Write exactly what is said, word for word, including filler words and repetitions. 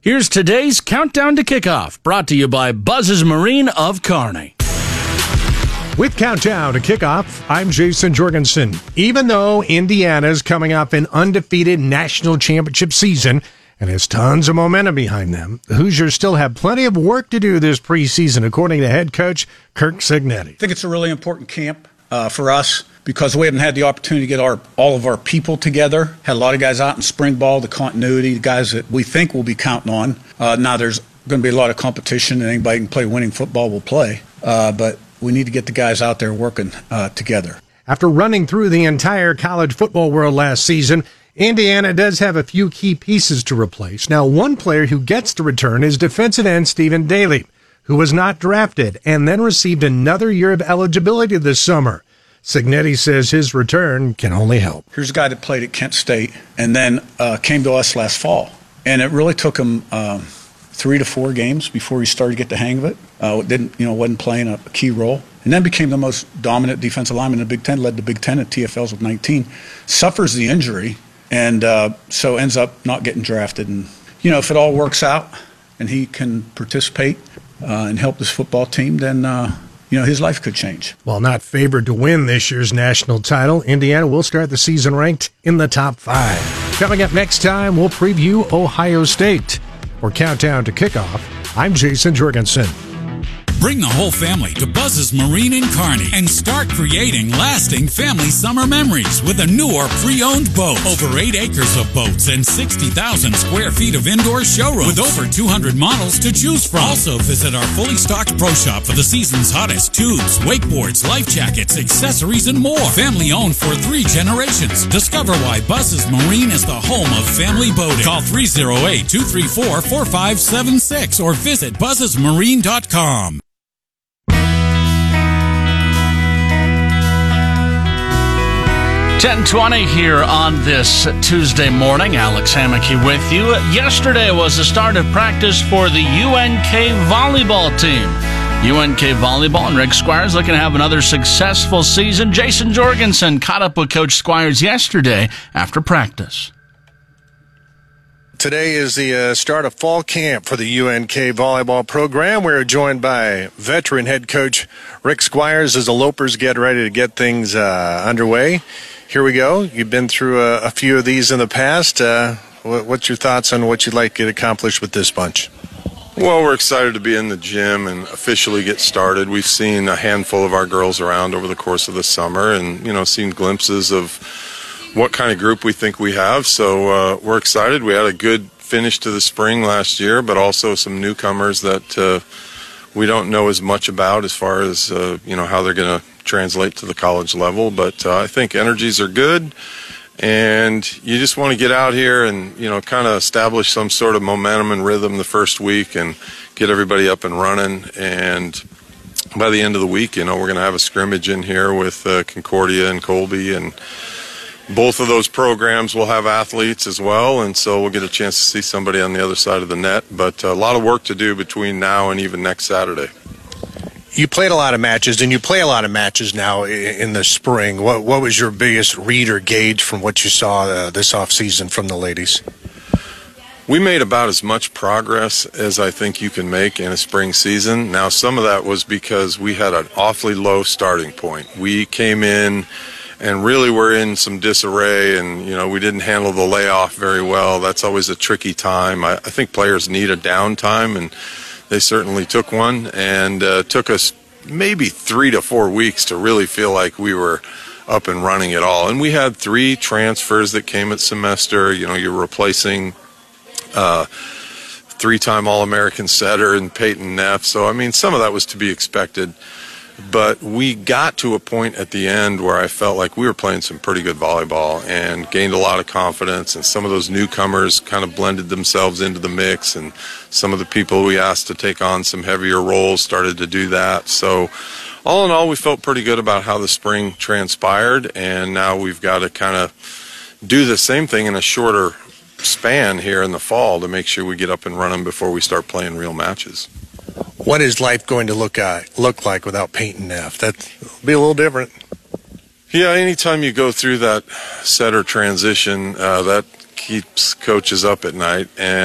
Here's today's Countdown to Kickoff, brought to you by Buzz's Marine of Kearney. With Countdown to Kickoff, I'm Jason Jorgensen. Even though Indiana's coming off an undefeated national championship season and has tons of momentum behind them, the Hoosiers still have plenty of work to do this preseason, according to head coach Kirk Cignetti. I think it's a really important camp uh, for us because we haven't had the opportunity to get our all of our people together. Had a lot of guys out in spring ball, the continuity, the guys that we think we'll be counting on. Uh, now there's going to be a lot of competition, and anybody can play winning football will play. Uh, but we need to get the guys out there working uh, together. After running through the entire college football world last season, Indiana does have a few key pieces to replace. Now, one player who gets to return is defensive end Stephen Daly, who was not drafted and then received another year of eligibility this summer. Cignetti says his return can only help. Here's a guy that played at Kent State and then uh, came to us last fall. And it really took him um, three to four games before he started to get the hang of it. Uh, didn't, you know, wasn't playing a key role. And then became the most dominant defensive lineman in the Big Ten, led the Big Ten at T F Ls with nineteen. Suffers the injury, and uh, so ends up not getting drafted. And, you know, if it all works out and he can participate uh, and help this football team, then uh, you know, his life could change. While not favored to win this year's national title, Indiana will start the season ranked in the top five. Coming up next time, we'll preview Ohio State. For Countdown to Kickoff, I'm Jason Jorgensen. Bring the whole family to Buzz's Marine in Kearney and start creating lasting family summer memories with a new or pre-owned boat. Over eight acres of boats and sixty thousand square feet of indoor showroom with over two hundred models to choose from. Also visit our fully stocked pro shop for the season's hottest tubes, wakeboards, life jackets, accessories, and more. Family owned for three generations. Discover why Buzz's Marine is the home of family boating. Call three oh eight, two three four, four five seven six or visit buzzes marine dot com. ten twenty here on this Tuesday morning. Alex Hammocky with you. Yesterday was the start of practice for the U N K volleyball team. U N K volleyball and Rick Squires looking to have another successful season. Jason Jorgensen caught up with Coach Squires yesterday after practice. Today is the uh, start of fall camp for the U N K volleyball program. We're joined by veteran head coach Rick Squires as the Lopers get ready to get things uh, underway. Here we go. You've been through a, a few of these in the past. Uh, what, what's your thoughts on what you'd like to get accomplished with this bunch? Well, we're excited to be in the gym and officially get started. We've seen a handful of our girls around over the course of the summer and, you know, seen glimpses of what kind of group we think we have. So uh, we're excited. We had a good finish to the spring last year, but also some newcomers that uh, we don't know as much about as far as, uh, you know, how they're going to translate to the college level. But uh, I think energies are good, and you just want to get out here and, you know, kind of establish some sort of momentum and rhythm the first week and get everybody up and running. And by the end of the week, you know, we're going to have a scrimmage in here with uh, Concordia and Colby, and both of those programs will have athletes as well, and so we'll get a chance to see somebody on the other side of the net. But a lot of work to do between now and even next Saturday. You played a lot of matches, and you play a lot of matches now in the spring. What what was your biggest read or gauge from what you saw uh, this offseason from the ladies? We made about as much progress as I think you can make in a spring season. Now, some of that was because we had an awfully low starting point. We came in and really were in some disarray, and, you know, we didn't handle the layoff very well. That's always a tricky time. I, I think players need a downtime, and they certainly took one, and uh, took us maybe three to four weeks to really feel like we were up and running at all. And we had three transfers that came at semester. You know, you're replacing uh, three-time All-American setter and Peyton Neff. So, I mean, some of that was to be expected. But we got to a point at the end where I felt like we were playing some pretty good volleyball and gained a lot of confidence, and some of those newcomers kind of blended themselves into the mix, and some of the people we asked to take on some heavier roles started to do that. So all in all, we felt pretty good about how the spring transpired, and now we've got to kind of do the same thing in a shorter span here in the fall to make sure we get up and running before we start playing real matches. What is life going to look uh, look like without Peyton Neff? That'll be a little different. Yeah, anytime you go through that setter transition, uh, that keeps coaches up at night. And